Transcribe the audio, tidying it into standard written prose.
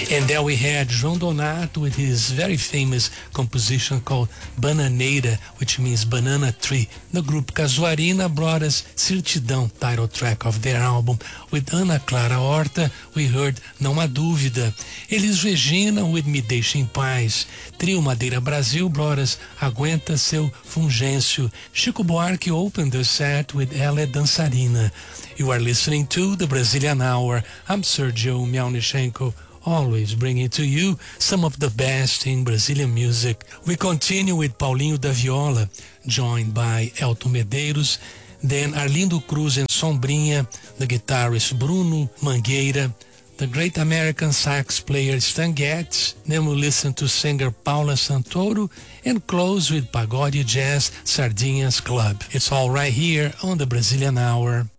And there we had João Donato with his very famous composition called Bananeira, which means banana tree. The group Casuarina brought us Certidão, title track of their album. With Ana Clara Horta, we heard Não Há Dúvida. Elis Regina with Me Deixa em Paz. Trio Madeira Brasil brought us Aguenta Seu Fungêncio. Chico Buarque opened the set with Ela é Dançarina. You are listening to the Brazilian Hour. I'm Sergio Miaunichenko, always bringing to you some of the best in Brazilian music. We continue with Paulinho da Viola, joined by Elton Medeiros, then Arlindo Cruz and Sombrinha, the guitarist Bruno Mangueira, the great American sax player Stan Getz. Then we'll listen to singer Paula Santoro and close with Pagode Jazz Sardinhas Club. It's all right here on the Brazilian Hour.